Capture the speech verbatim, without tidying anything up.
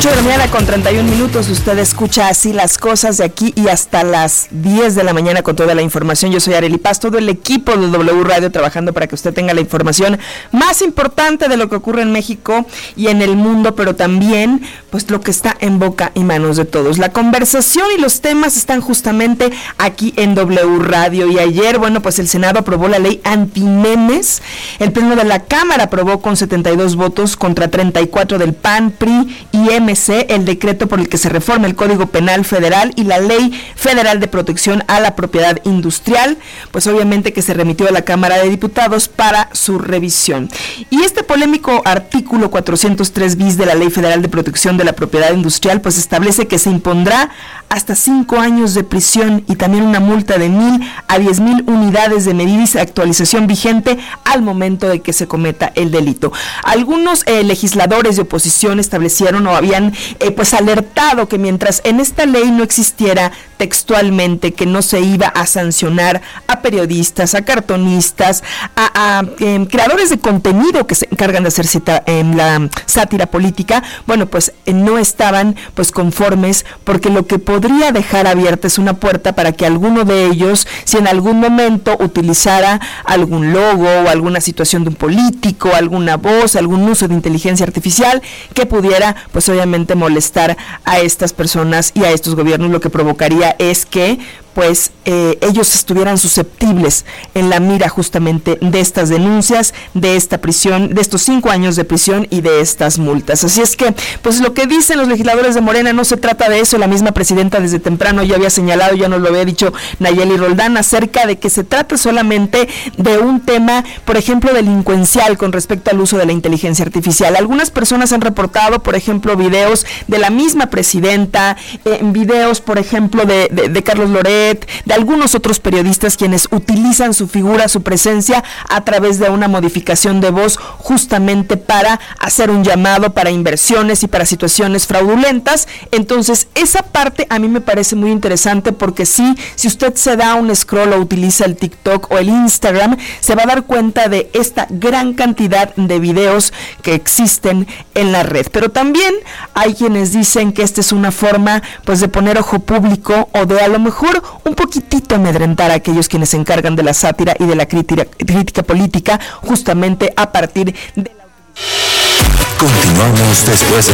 ocho de la mañana con treinta y un minutos, usted escucha Así las Cosas de aquí y hasta las diez de la mañana con toda la información. Yo soy Arely Paz, todo el equipo de W Radio trabajando para que usted tenga la información más importante de lo que ocurre en México y en el mundo, pero también pues lo que está en boca y manos de todos. La conversación y los temas están justamente aquí en W Radio. Y ayer, bueno, pues el Senado aprobó la ley antimemes. El Pleno de la Cámara aprobó con setenta y dos votos contra treinta y cuatro del P A N, P R I y M C el decreto por el que se reforma el Código Penal Federal y la Ley Federal de Protección a la Propiedad Industrial, pues obviamente que se remitió a la Cámara de Diputados para su revisión. Y este polémico artículo cuatrocientos tres bis de la Ley Federal de Protección de la Propiedad Industrial, pues establece que se impondrá hasta cinco años de prisión y también una multa de mil a diez mil unidades de medida y actualización vigente al momento de que se cometa el delito. Algunos eh, legisladores de oposición establecieron o habían eh, pues alertado que mientras en esta ley no existiera textualmente que no se iba a sancionar a periodistas, a cartonistas, a, a eh, creadores de contenido que se encargan de hacer cita, eh, la sátira política, bueno, pues eh, no estaban pues conformes, porque lo que podría dejar abierta es una puerta para que alguno de ellos, si en algún momento utilizara algún logo o alguna situación de un político, alguna voz, algún uso de inteligencia artificial que pudiera pues obviamente molestar a estas personas y a estos gobiernos, lo que provocaría es que pues eh, ellos estuvieran susceptibles en la mira justamente de estas denuncias, de esta prisión, de estos cinco años de prisión y de estas multas. Así es que, pues lo que dicen los legisladores de Morena no se trata de eso. La misma presidenta desde temprano ya había señalado, ya nos lo había dicho Nayeli Roldán, acerca de que se trata solamente de un tema, por ejemplo, delincuencial con respecto al uso de la inteligencia artificial. Algunas personas han reportado, por ejemplo, videos de la misma presidenta, eh, videos, por ejemplo, de, de, de Carlos Loret, de algunos otros periodistas quienes utilizan su figura, su presencia a través de una modificación de voz justamente para hacer un llamado para inversiones y para situaciones fraudulentas. Entonces, esa parte a mí me parece muy interesante porque sí, si usted se da un scroll o utiliza el TikTok o el Instagram, se va a dar cuenta de esta gran cantidad de videos que existen en la red. Pero también hay quienes dicen que esta es una forma pues de poner ojo público o de a lo mejor un poquitito amedrentar a aquellos quienes se encargan de la sátira y de la crítica, crítica política justamente a partir de la... Continuamos después de